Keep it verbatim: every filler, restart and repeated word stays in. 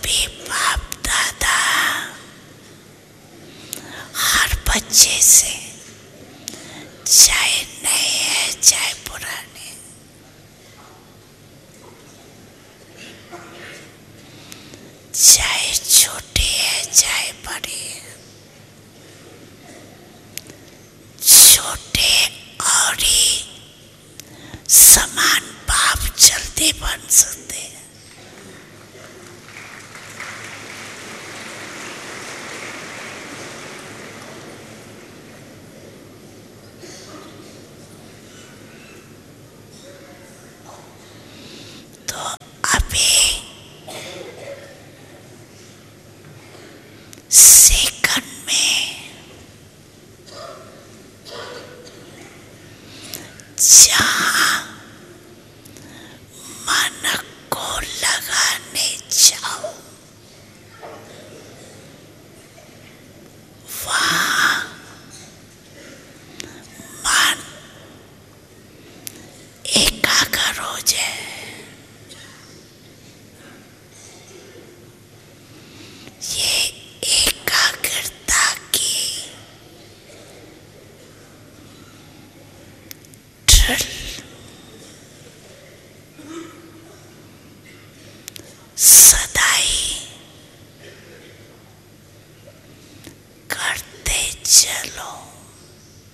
भी बाप दादा हर बच्चे से, चाहे नए है चाहे पुराने, चाहे छोटे है चाहे बड़े, छोटे और ही समान बाप जल्दी बन सकते हैं। तो अभी सेकंड में जहाँ मन को लगाने जाओ वहाँ मन एकाग्र हो जाए। ये एकाग्रता की ड्रिल सदा ही करते चलो।